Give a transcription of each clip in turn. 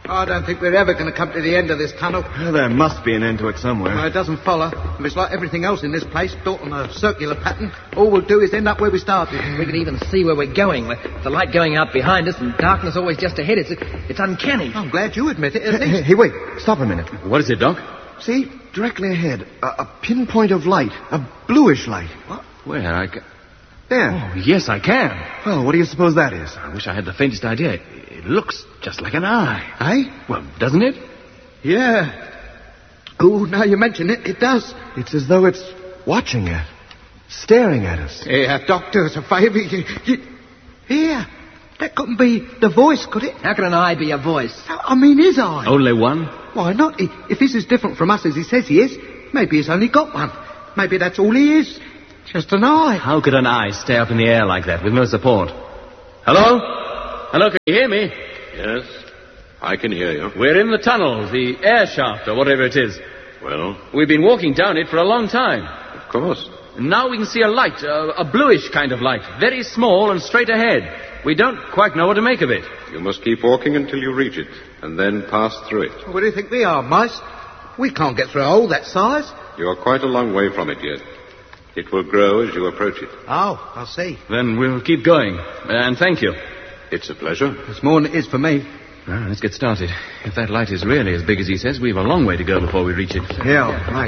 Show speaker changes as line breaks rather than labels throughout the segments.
I don't think we're ever going to come to the end of this tunnel.
Well, there must be an end to it somewhere.
Well, it doesn't follow. If it's like everything else in this place, built on a circular pattern, all we'll do is end up where we started.
We can even see where we're going. With the light going out behind us and darkness always just ahead. It's uncanny.
I'm glad you admit it, at least.
Hey, wait. Stop a minute.
What is it, Doc?
See? Directly ahead. A pinpoint of light. A bluish light.
What? Where?
There.
Oh, yes, I can.
Well, what do you suppose that is?
I wish I had the faintest idea. It looks just like an eye.
Eh?
Well, doesn't it?
Yeah. Oh, now you mention it, it does.
It's as though it's watching us. Staring at us.
Yeah, Doctor, it's a favour. Here. That couldn't be the voice, could it?
How can an eye be a voice?
I mean, his eye.
Only one?
Why not? If he's as different from us as he says he is, maybe he's only got one. Maybe that's all he is. Just an eye.
How could an eye stay up in the air like that with no support? Hello? Hello, can you hear me?
Yes, I can hear you.
We're in the tunnel, the air shaft, or whatever it is.
Well,
We've been walking down it for a long time.
of course.
Now we can see a light, a bluish kind of light, very small and straight ahead. We don't quite know what to make of it.
You must keep walking until you reach it, and then pass through it.
What do you think we are, mice? We can't get through a hole that size.
You are quite a long way from it yet. It will grow as you approach it.
Oh, I see.
Then we'll keep going. And thank you.
It's a pleasure.
It's more than it is for me.
Well, let's get started. If that light is really as big as he says, we've a long way to go before we reach it.
Yeah, right.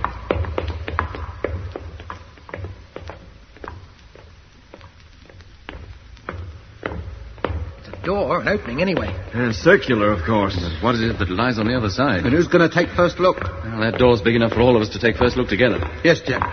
Door, an opening anyway.
Circular, of course.
But what is it that lies on the other side?
And who's going to take first look?
Well, that door's big enough for all of us to take first look together.
Yes, Jack.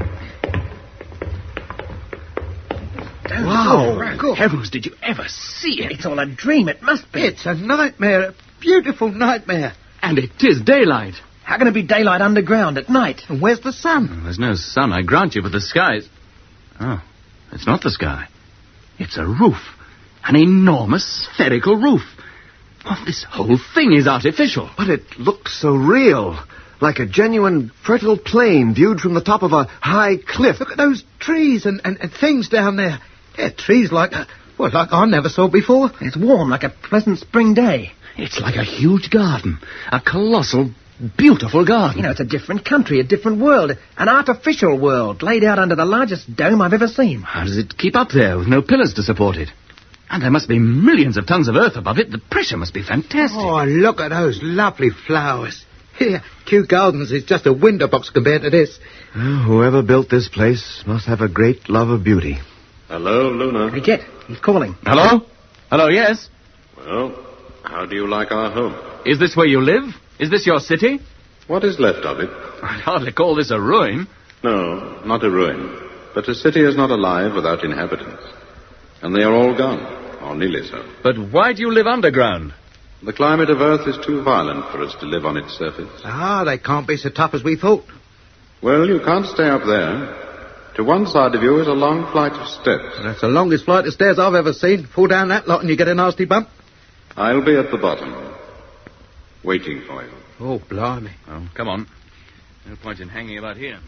Wow.
Good.
Heavens, did you ever see it?
It's all a dream. It must be.
It's a nightmare, a beautiful nightmare.
And it is daylight.
How can it be daylight underground at night?
And where's the sun?
There's no sun, I grant you, but the sky's... Oh, it's not the sky. It's a roof. An enormous spherical roof. Oh, this whole thing is artificial.
But it looks so real. Like a genuine fertile plain viewed from the top of a high cliff.
Look at those trees and things down there. They're trees like I never saw before.
It's warm like a pleasant spring day.
It's like a huge garden. A colossal, beautiful garden.
You know, it's a different country, a different world. An artificial world laid out under the largest dome I've ever seen.
How does it keep up there with no pillars to support it? And there must be millions of tons of earth above it. The pressure must be fantastic.
Oh, look at those lovely flowers. Here, Kew Gardens is just a window box compared to this.
Whoever built this place must have a great love of beauty.
Hello, Luna.
Forget. He's calling.
Hello? Hello, yes?
Well, how do you like our home?
Is this where you live? Is this your city?
What is left of it?
I'd hardly call this a ruin.
No, not a ruin. But a city is not alive without inhabitants. And they are all gone, or nearly so.
But why do you live underground?
The climate of Earth is too violent for us to live on its surface.
They can't be so tough as we thought.
Well, you can't stay up there. To one side of you is a long flight of steps.
That's the longest flight of stairs I've ever seen. Fall down that lot and you get a nasty bump.
I'll be at the bottom, waiting for you.
Oh, blimey.
Oh, come on. No point in hanging about here.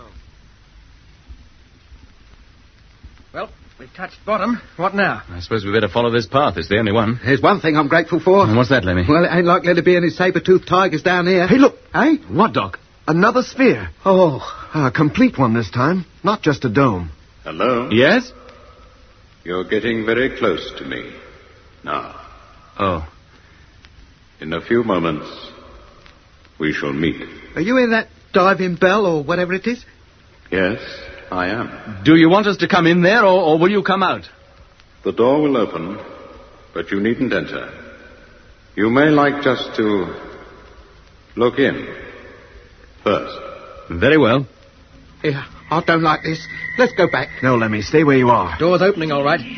Well, we've touched bottom. What now?
I suppose we better follow this path. It's the only one.
There's one thing I'm grateful for.
And what's that, Lemmy?
Well, it ain't likely to be any saber-toothed tigers down here.
Hey, look.
Eh?
What, Doc?
Another sphere.
Oh.
A complete one this time. Not just a dome.
Hello?
Yes?
You're getting very close to me. Now,
Oh.
in a few moments, we shall meet.
Are you in that diving bell or whatever it is?
Yes, I am.
Do you want us to come in there, or will you come out?
The door will open, but you needn't enter. You may like just to look in first.
Very well.
Here, I don't like this. Let's go back.
No, Lemmy, stay where you are.
Door's opening, all right.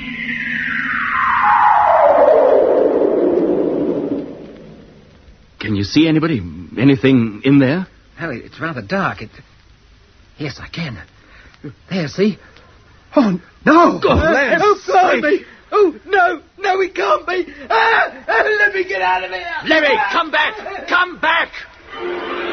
Can you see anybody? Anything in there?
Oh, it's rather dark. Yes, I can. There, see? Oh, no!
Oh, blimey! Oh, no, it can't be! Let me get out of here!
Lemmy, come back! Come back!